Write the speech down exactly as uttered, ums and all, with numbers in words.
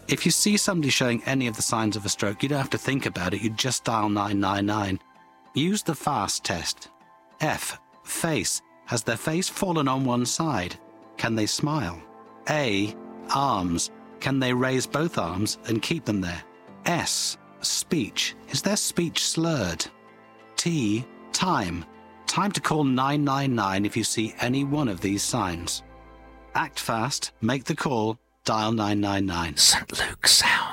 If you see somebody showing any of the signs of a stroke, you don't have to think about it. You just dial nine nine nine. Use the FAST test. F. Face. Has their face fallen on one side? Can they smile? A. Arms. Can they raise both arms and keep them there? S. Speech. Is their speech slurred? T. Time. Time to call nine nine nine if you see any one of these signs. Act fast, make the call, dial nine nine nine. Saint Luke Sound.